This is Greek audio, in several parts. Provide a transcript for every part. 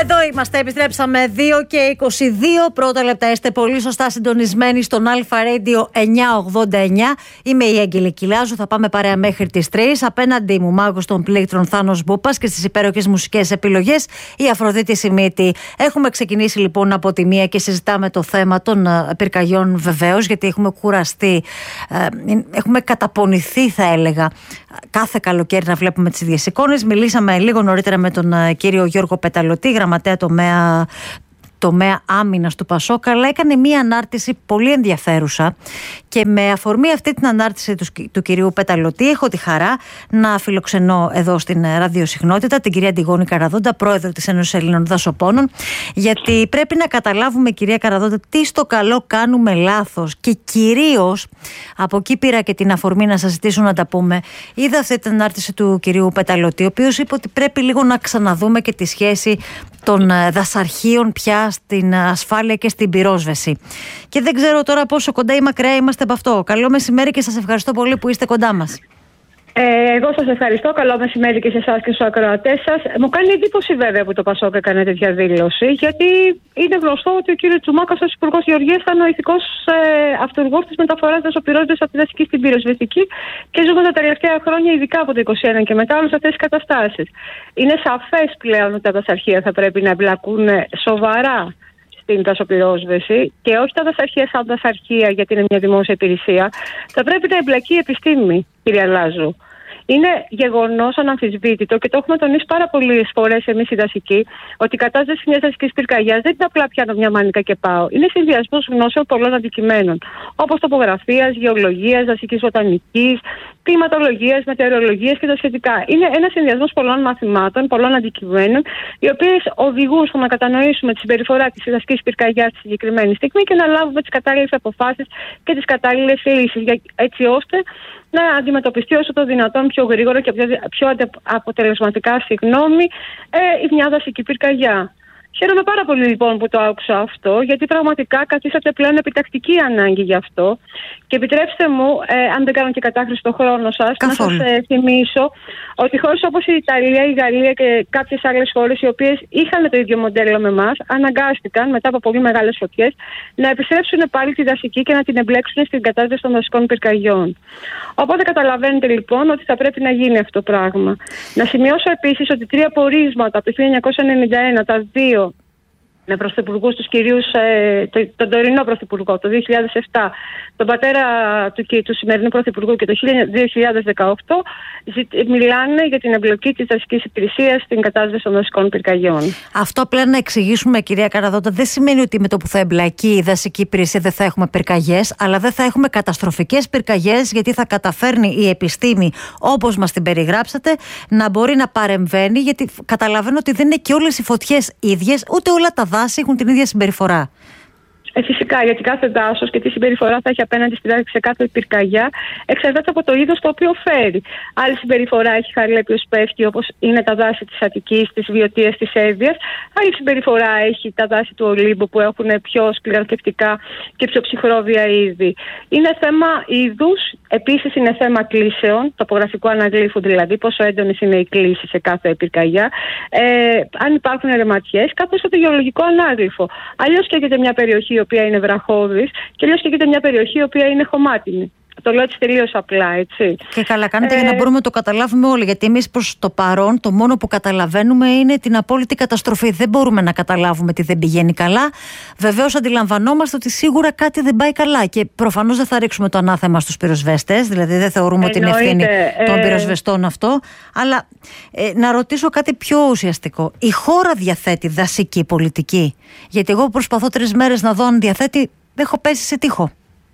Εδώ είμαστε, επιστρέψαμε 2 και 22 πρώτα λεπτά. Είστε πολύ σωστά συντονισμένοι στον Αλφα Radio 989. Είμαι η Έγγελη Κιλάζου, θα πάμε παρέα μέχρι τις 3. Απέναντί μου μάγος των πλήκτρων Θάνος Μπούπας και στις υπέροχες μουσικές επιλογές η Αφροδίτη Σιμίτη. Έχουμε ξεκινήσει λοιπόν από τη μία και συζητάμε το θέμα των πυρκαγιών βεβαίως, γιατί έχουμε κουραστεί, έχουμε καταπονηθεί θα έλεγα κάθε καλοκαίρι να βλέπουμε τις ίδιες εικόνες. Μιλήσαμε λίγο νωρίτερα με τον κύριο Γιώργο Πεταλωτή, γραμματέα τομέα άμυνας του Πασόκ, αλλά έκανε μία ανάρτηση πολύ ενδιαφέρουσα και με αφορμή αυτή την ανάρτηση του κυρίου Πεταλωτή έχω τη χαρά να φιλοξενώ εδώ στην ραδιοσυχνότητα την κυρία Αντιγόνη Καραδόντα, πρόεδρο της Ένωσης Ελλήνων Δασοπόνων, γιατί πρέπει να καταλάβουμε, κυρία Καραδόντα, τι στο καλό κάνουμε λάθος και κυρίως από εκεί πήρα και την αφορμή να σας ζητήσω να τα πούμε. Είδα αυτή την ανάρτηση του κυρίου Πεταλωτή, ο οποίος είπε ότι πρέπει λίγο να ξαναδούμε και τη σχέση των δασαρχείων πια στην ασφάλεια και στην πυρόσβεση. Και δεν ξέρω τώρα πόσο κοντά ή μακριά είμαστε από αυτό. Καλό μεσημέρι και σας ευχαριστώ πολύ που είστε κοντά μας. Εγώ σας ευχαριστώ. Καλό μεσημέρι και σε εσάς και στους ακροατές σας. Μου κάνει εντύπωση βέβαια που το Πασόκ έκανε τέτοια δήλωση, γιατί είναι γνωστό ότι ο κ. Τσουμάκας ως Υπουργός Γεωργίας ήταν ο ηθικός αυτούργος της μεταφοράς δασοπυρόσβεσης από τη δασική στην πυροσβεστική και ζούμε τα τελευταία χρόνια, ειδικά από το 2021 και μετά, όλες αυτές τις καταστάσεις. Είναι σαφές πλέον ότι τα δασαρχεία θα πρέπει να εμπλακούν σοβαρά στην δασοπυρόσβεση και όχι τα δασαρχεία σαν δασαρχεία, γιατί είναι μια δημόσια υπηρεσία. Θα πρέπει να εμπλακεί η επιστήμη, κυρία Λάζου. Είναι γεγονός αναμφισβήτητο και το έχουμε τονίσει πάρα πολλές φορές εμείς οι δασικοί, ότι η κατάσταση μιας δασικής πυρκαγιάς δεν είναι απλά πιάνω μια μάνικα και πάω. Είναι συνδυασμός γνώσεων πολλών αντικειμένων, όπως τοπογραφίας, γεωλογίας, δασικής βοτανικής, κλιματολογίας, μετεωρολογίας και τα σχετικά. Είναι ένας συνδυασμός πολλών μαθημάτων, πολλών αντικειμένων, οι οποίες οδηγούν στο να κατανοήσουμε τη συμπεριφορά της δασικής πυρκαγιάς στη συγκεκριμένη στιγμή και να λάβουμε τις κατάλληλες αποφάσεις και τις κατάλληλες λύσεις, έτσι ώστε να αντιμετωπιστεί όσο το δυνατόν πιο γρήγορα και πιο αποτελεσματικά μια δασική πυρκαγιά. Χαίρομαι πάρα πολύ λοιπόν που το άκουσα αυτό, γιατί πραγματικά καθίσατε πλέον επιτακτική ανάγκη γι' αυτό. Και επιτρέψτε μου, αν δεν κάνω και κατάχρηση στο χρόνο σας, να σας θυμίσω ότι χώρες όπως η Ιταλία, η Γαλλία και κάποιες άλλες χώρες, οι οποίες είχαν το ίδιο μοντέλο με εμάς, αναγκάστηκαν μετά από πολύ μεγάλες φωτιές να επιστρέψουν πάλι τη δασική και να την εμπλέξουν στην κατάσταση των δασικών πυρκαγιών. Οπότε καταλαβαίνετε λοιπόν ότι θα πρέπει να γίνει αυτό το πράγμα. Να σημειώσω επίσης ότι 3 πορίσματα από το 1991, τα 2 με πρωθυπουργούς τους κυρίους, τον τωρινό πρωθυπουργό το 2007, τον πατέρα του σημερινού πρωθυπουργού και το 2018, μιλάνε για την εμπλοκή της δασικής υπηρεσίας στην κατάσταση των δασικών πυρκαγιών. Αυτό πλέον να εξηγήσουμε, κυρία Καραδόντα, δεν σημαίνει ότι με το που θα εμπλακεί η δασική υπηρεσία δεν θα έχουμε πυρκαγιές, αλλά δεν θα έχουμε καταστροφικές πυρκαγιές, γιατί θα καταφέρνει η επιστήμη, όπως μας την περιγράψατε, να μπορεί να παρεμβαίνει, γιατί καταλαβαίνω ότι δεν είναι και όλες οι φωτιές ίδιες, ούτε όλα τα δάση έχουν την ίδια συμπεριφορά. Φυσικά, γιατί κάθε δάσος και τι συμπεριφορά θα έχει απέναντι στη δάση σε κάθε πυρκαγιά εξαρτάται από το είδος το οποίο φέρει. Άλλη συμπεριφορά έχει Χαρλέπιος πέφτει, όπως είναι τα δάση της Αττικής, της Βιωτίας, της Εύβοιας. Άλλη συμπεριφορά έχει τα δάση του Ολύμπου, που έχουν πιο σκληροθεκτικά και πιο ψυχρόβια είδη. Είναι θέμα είδους, επίσης είναι θέμα κλίσεων, τοπογραφικού αναγλύφου δηλαδή, πόσο έντονες είναι οι κλίσεις σε κάθε πυρκαγιά, αν υπάρχουν ρεματιές, καθώς και το γεωλογικό ανάγλυφο. Αλλιώς καίγεται μια περιοχή η οποία είναι βραχώδης και αλλιώς καίγεται μια περιοχή η οποία είναι χωμάτινη. Το λέω έτσι τελείως απλά, έτσι. Και καλά κάνετε για να μπορούμε να το καταλάβουμε όλοι. Γιατί εμείς προς το παρόν το μόνο που καταλαβαίνουμε είναι την απόλυτη καταστροφή. Δεν μπορούμε να καταλάβουμε τι δεν πηγαίνει καλά. Βεβαίως αντιλαμβανόμαστε ότι σίγουρα κάτι δεν πάει καλά. Και προφανώς δεν θα ρίξουμε το ανάθεμα στους πυροσβέστες. Δηλαδή δεν θεωρούμε ότι είναι ευθύνη των πυροσβεστών αυτό. Αλλά να ρωτήσω κάτι πιο ουσιαστικό. Η χώρα διαθέτει δασική πολιτική? Γιατί εγώ προσπαθώ 3 μέρες να δω αν διαθέτει. Δεν έχω πέσει σε τείχο.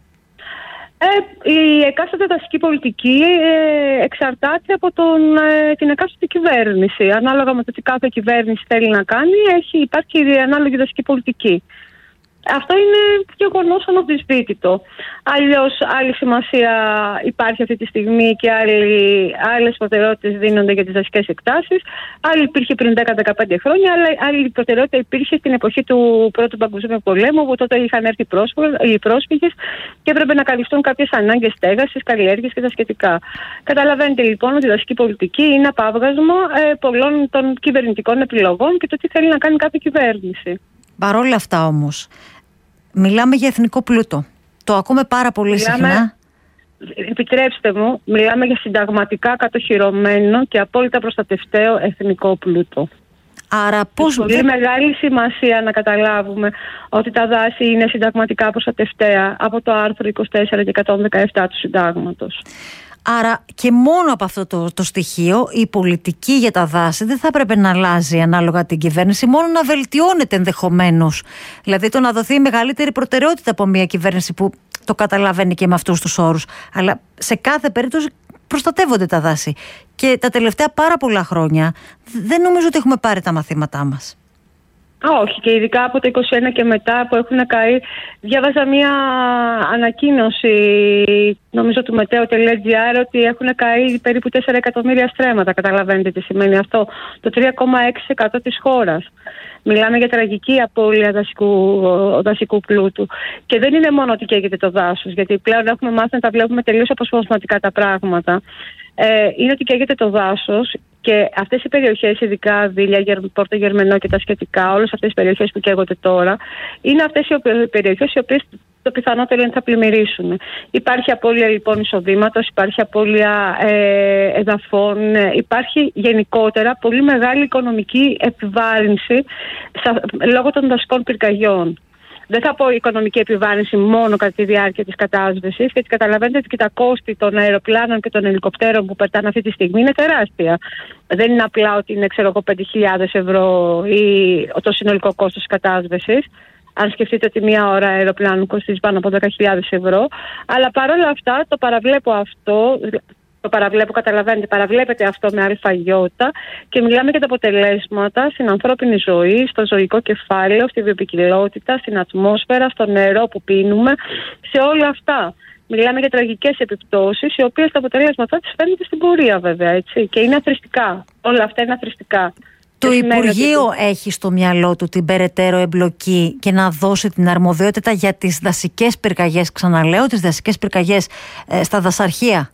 Η εκάστοτε δασική πολιτική εξαρτάται από την εκάστοτε κυβέρνηση. Ανάλογα με το τι κάθε κυβέρνηση θέλει να κάνει, υπάρχει η ανάλογη δασική πολιτική. Αυτό είναι γεγονός αναμφισβήτητο. Αλλιώς άλλη σημασία υπάρχει αυτή τη στιγμή και άλλες προτεραιότητες δίνονται για τις δασικές εκτάσεις. Άλλη υπήρχε πριν 10-15 χρόνια, αλλά άλλη προτεραιότητα υπήρχε στην εποχή του Πρώτου Παγκοσμίου Πολέμου, όπου τότε είχαν έρθει οι πρόσφυγες και έπρεπε να καλυφθούν κάποιες ανάγκες στέγασης, καλλιέργειας και τα σχετικά. Καταλαβαίνετε λοιπόν ότι η δασική πολιτική είναι απάβγασμα πολλών των κυβερνητικών επιλογών και το τι θέλει να κάνει κάθε κυβέρνηση. Παρ' όλα αυτά όμως, μιλάμε για εθνικό πλούτο. Το ακούμε πάρα πολύ συχνά. Επιτρέψτε μου, μιλάμε για συνταγματικά κατοχυρωμένο και απόλυτα προστατευταίο εθνικό πλούτο. Άρα πώς... Πολύ μεγάλη σημασία να καταλάβουμε ότι τα δάση είναι συνταγματικά προστατευτέα από το άρθρο 24 και 117 του Συντάγματος. Άρα και μόνο από αυτό το στοιχείο η πολιτική για τα δάση δεν θα έπρεπε να αλλάζει ανάλογα την κυβέρνηση, μόνο να βελτιώνεται ενδεχομένως. Δηλαδή το να δοθεί μεγαλύτερη προτεραιότητα από μια κυβέρνηση που το καταλαβαίνει και με αυτούς τους όρους. Αλλά σε κάθε περίπτωση προστατεύονται τα δάση. Και τα τελευταία πάρα πολλά χρόνια δεν νομίζω ότι έχουμε πάρει τα μαθήματά μας. Όχι, και ειδικά από το 2021 και μετά που έχουν καεί. Διάβαζα μια ανακοίνωση, νομίζω του meteo.gr, ότι έχουν καεί περίπου 4 εκατομμύρια στρέμματα. Καταλαβαίνετε τι σημαίνει αυτό? Το 3,6% της χώρας. Μιλάμε για τραγική απώλεια δασικού πλούτου. Και δεν είναι μόνο ότι καίγεται το δάσος, γιατί πλέον έχουμε μάθει να τα βλέπουμε τελείως αποσπασματικά τα πράγματα. Είναι ότι καίγεται το δάσος και αυτές οι περιοχές, ειδικά Δήλια, Πόρτο Γερμενό και τα σχετικά, όλες αυτές οι περιοχές που καίγονται τώρα, είναι αυτές οι περιοχές οι οποίες το πιθανότερο είναι θα πλημμυρίσουν. Υπάρχει απώλεια λοιπόν εισοδήματος, υπάρχει απώλεια εδαφών, υπάρχει γενικότερα πολύ μεγάλη οικονομική επιβάρυνση λόγω των δασικών πυρκαγιών. Δεν θα πω οικονομική επιβάρυνση μόνο κατά τη διάρκεια της κατάσβεσης, γιατί καταλαβαίνετε ότι και τα κόστη των αεροπλάνων και των ελικοπτέρων που πετάνε αυτή τη στιγμή είναι τεράστια. Δεν είναι απλά ότι είναι 5.000 ευρώ ή το συνολικό κόστος της κατάσβεσης. Αν σκεφτείτε ότι μία ώρα αεροπλάνου κοστίζει πάνω από 10.000 ευρώ. Αλλά παρόλα αυτά το παραβλέπω αυτό. Καταλαβαίνετε, παραβλέπετε αυτό με αλφαγιώτα και μιλάμε για τα αποτελέσματα στην ανθρώπινη ζωή, στο ζωικό κεφάλαιο, στη βιοποικιλότητα, στην ατμόσφαιρα, στο νερό που πίνουμε, σε όλα αυτά. Μιλάμε για τραγικές επιπτώσεις, οι οποίες τα αποτελέσματά τις φαίνονται στην πορεία βέβαια, έτσι. Και είναι αθροιστικά. Όλα αυτά είναι αθροιστικά. Το Υπουργείο έχει στο μυαλό του την περαιτέρω εμπλοκή και να δώσει την αρμοδιότητα για τις δασικές πυρκαγιές, ξαναλέω, τις δασικές πυρκαγιές στα δασαρχεία?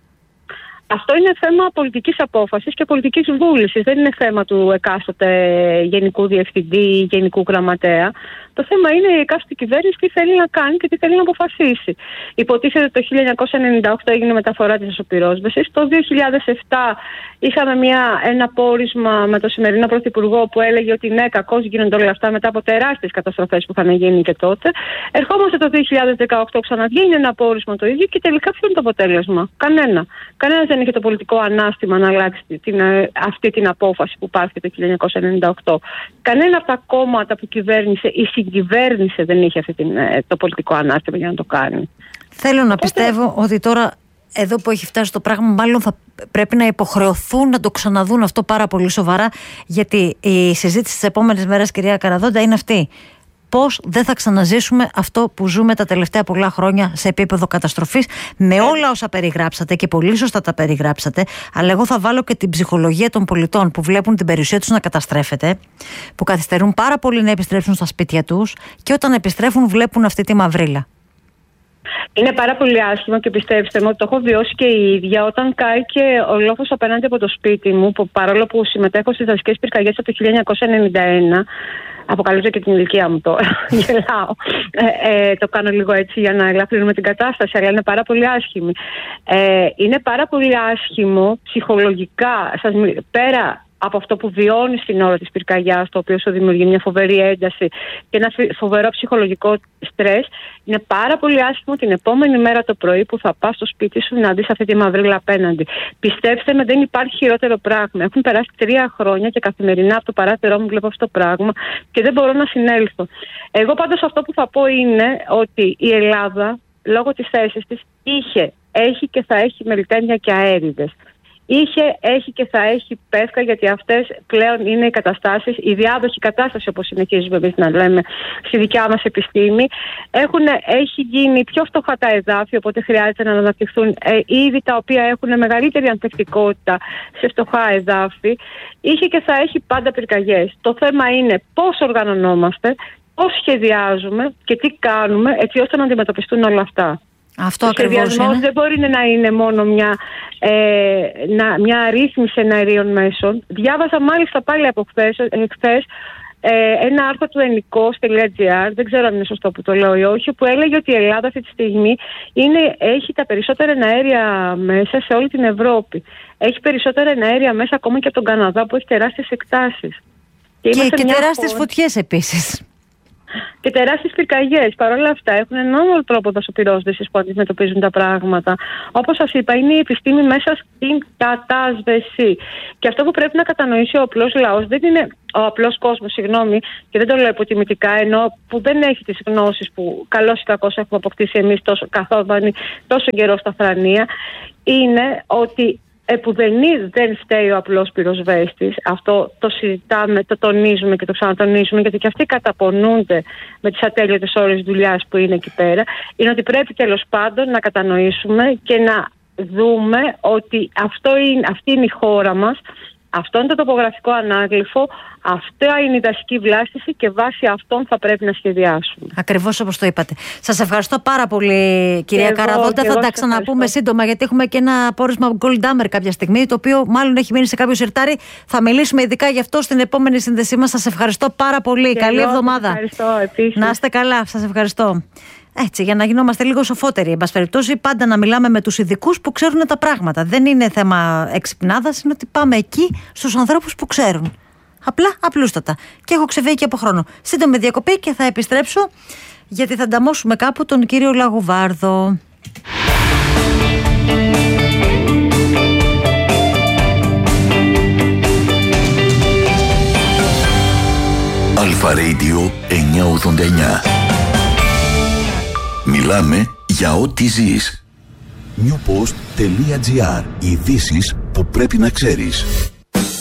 Αυτό είναι θέμα πολιτικής απόφασης και πολιτικής βούλησης. Δεν είναι θέμα του εκάστοτε γενικού διευθυντή ή γενικού γραμματέα. Το θέμα είναι η εκάστοτε κυβέρνηση τι θέλει να κάνει και τι θέλει να αποφασίσει. Υποτίθεται το 1998 έγινε μεταφορά της δασοπυρόσβεσης. Το 2007 είχαμε ένα πόρισμα με τον σημερινό πρωθυπουργό που έλεγε ότι ναι, κακώς γίνονται όλα αυτά μετά από τεράστιες καταστροφές που είχαν γίνει και τότε. Ερχόμαστε το 2018, ξαναβγαίνει ένα πόρισμα το ίδιο και τελικά ποιο είναι το αποτέλεσμα? Κανένας δεν είχε το πολιτικό ανάστημα να αλλάξει αυτή την απόφαση που υπάρχει το 1998. Κανένα από τα κόμματα που κυβέρνησε ή συγκυβέρνησε δεν είχε το πολιτικό ανάστημα για να το κάνει. Θέλω να πιστεύω ότι τώρα εδώ που έχει φτάσει το πράγμα, μάλλον θα πρέπει να υποχρεωθούν να το ξαναδούν αυτό πάρα πολύ σοβαρά, γιατί η συζήτηση τις επόμενες μέρες, κυρία Καραδόντα, είναι αυτή. Πώς δεν θα ξαναζήσουμε αυτό που ζούμε τα τελευταία πολλά χρόνια σε επίπεδο καταστροφής, με όλα όσα περιγράψατε και πολύ σωστά τα περιγράψατε, αλλά εγώ θα βάλω και την ψυχολογία των πολιτών που βλέπουν την περιουσία τους να καταστρέφεται, που καθυστερούν πάρα πολύ να επιστρέψουν στα σπίτια τους και όταν επιστρέφουν βλέπουν αυτή τη μαυρίλα. Είναι πάρα πολύ άσχημο και πιστέψτε μου ότι το έχω βιώσει και η ίδια όταν κάει και ο λόφος απέναντι από το σπίτι μου, που παρόλο που συμμετέχω στις δασικές πυρκαγιές από το 1991. Αποκαλύπτω και την ηλικία μου τώρα. Γελάω. Το κάνω λίγο έτσι για να ελαφρύνουμε την κατάσταση, αλλά είναι πάρα πολύ άσχημη. Είναι πάρα πολύ άσχημο ψυχολογικά, πέρα από αυτό που βιώνει στην ώρα της πυρκαγιάς, το οποίο σου δημιουργεί μια φοβερή ένταση και ένα φοβερό ψυχολογικό στρες, είναι πάρα πολύ άσχημο την επόμενη μέρα το πρωί που θα πας στο σπίτι σου να δεις αυτή τη μαυρίλα απέναντι. Πιστέψτε με, δεν υπάρχει χειρότερο πράγμα. Έχουν περάσει 3 χρόνια και καθημερινά από το παράθυρό μου βλέπω αυτό το πράγμα και δεν μπορώ να συνέλθω. Εγώ πάντως αυτό που θα πω είναι ότι η Ελλάδα, λόγω της θέσης της, έχει και θα έχει μελιτένια και αέριδες. έχει και θα έχει πεύκα, γιατί αυτές πλέον είναι οι καταστάσεις, η διάδοχη κατάσταση, όπως συνεχίζουμε εμείς να λέμε στη δικιά μας επιστήμη. Έχει γίνει πιο φτωχά τα εδάφη, οπότε χρειάζεται να αναπτυχθούν είδη τα οποία έχουν μεγαλύτερη ανθεκτικότητα σε φτωχά εδάφη. Είχε και θα έχει πάντα πυρκαγιές. Το θέμα είναι πώς οργανωνόμαστε, πώς σχεδιάζουμε και τι κάνουμε έτσι ώστε να αντιμετωπιστούν όλα αυτά. Αυτό ο σχεδιασμός δεν μπορεί να είναι μόνο μια αρρύθμιση εναερίων μέσων. Διάβασα μάλιστα πάλι από χθες ένα άρθρο του ennikos.gr, δεν ξέρω αν είναι σωστό που το λέω ή όχι, που έλεγε ότι η Ελλάδα αυτή τη στιγμή έχει τα περισσότερα εναέρια μέσα σε όλη την Ευρώπη. Έχει περισσότερα εναέρια μέσα ακόμα και από τον Καναδά, που έχει τεράστιες εκτάσεις. Και τεράστιες φωτιές επίσης. Και τεράστιες πυρκαγιές. Παρ' όλα αυτά έχουν έναν άλλο τρόπο δασοπυρόσβεσης που αντιμετωπίζουν τα πράγματα. Όπως σας είπα, είναι η επιστήμη μέσα στην κατάσβεση. Και αυτό που πρέπει να κατανοήσει ο απλός λαός, δεν είναι ο απλός κόσμος, και δεν το λέω υποτιμητικά, ενώ που δεν έχει τις γνώσεις που καλώς ή κακώς έχουμε αποκτήσει εμείς τόσο καιρό στα Θρανία, είναι ότι επουδενή δεν φταίει ο απλός πυροσβέστης. Αυτό το συζητάμε, το τονίζουμε και το ξανατονίζουμε, γιατί και αυτοί καταπονούνται με τις ατέλειωτες ώρες δουλειάς που είναι εκεί πέρα. Είναι ότι πρέπει τέλος πάντων να κατανοήσουμε και να δούμε ότι αυτή είναι η χώρα μας. Αυτό είναι το τοπογραφικό ανάγλυφο, αυτά είναι η δασική βλάστηση και βάσει αυτών θα πρέπει να σχεδιάσουμε. Ακριβώς όπως το είπατε. Σας ευχαριστώ πάρα πολύ, κυρία Καραδόντα. Θα τα ξαναπούμε σύντομα, γιατί έχουμε και ένα πόρισμα Goldhammer κάποια στιγμή, το οποίο μάλλον έχει μείνει σε κάποιο σιρτάρι. Θα μιλήσουμε ειδικά γι' αυτό στην επόμενη σύνδεσή μας. Σας ευχαριστώ πάρα πολύ. Καλή εβδομάδα. Ευχαριστώ επίσης. Να είστε καλά. Σας ευχαριστώ. Έτσι, για να γινόμαστε λίγο σοφότεροι, εν πάση περιπτώσει, πάντα να μιλάμε με τους ειδικούς που ξέρουν τα πράγματα. Δεν είναι θέμα εξυπνάδας, είναι ότι πάμε εκεί στους ανθρώπους που ξέρουν. Απλούστατα. Και έχω ξεφύγει και από χρόνο. Σύντομη διακοπή και θα επιστρέψω, γιατί θα ανταμώσουμε κάπου τον κύριο Λαγοβάρδο. Αλφα Radio 989. Μιλάμε για ό,τι ζεις. Newpost.gr. Ειδήσεις που πρέπει να ξέρεις.